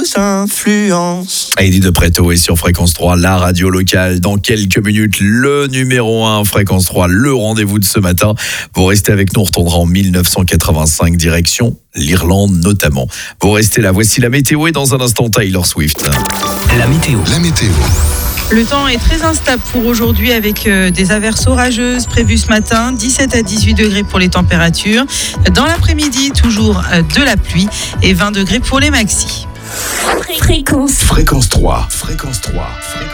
influence. Heidi de Préto est sur Fréquence 3, la radio locale. Dans quelques minutes, le numéro 1 Fréquence 3, le rendez-vous de ce matin. Vous restez avec nous, on retournera en 1985, direction l'Irlande notamment. Vous restez là, voici la météo et dans un instant Taylor Swift. La météo. Le temps est très instable pour aujourd'hui avec des averses orageuses prévues ce matin, 17 à 18 degrés pour les températures. Dans l'après-midi, toujours de la pluie et 20 degrés pour les maxis. Fréquence 3.